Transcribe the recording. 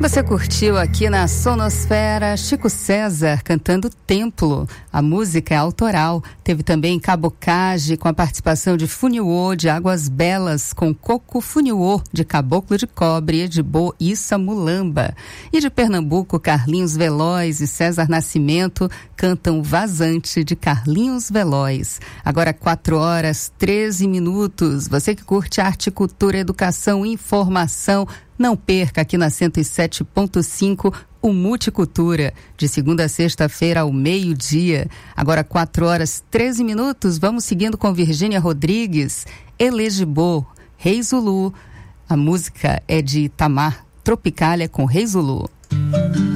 Você curtiu aqui na Sonosfera Chico César cantando Templo. A música é autoral. Teve também Cabocage com a participação de Funiuô de Águas Belas com Coco Funiuô de Caboclo de Cobre, Edibô Issa Mulamba. E de Pernambuco, Carlinhos Veloz e César Nascimento cantam Vazante de Carlinhos Veloz. Agora 4h13. Você que curte arte, cultura, educação, informação, não perca aqui na 107.5 o Multicultura, de segunda a sexta-feira ao meio-dia. Agora 4h13. Vamos seguindo com Virgínia Rodrigues, Elegibô, Rei Zulu. A música é de Itamar, Tropicália com Rei Zulu.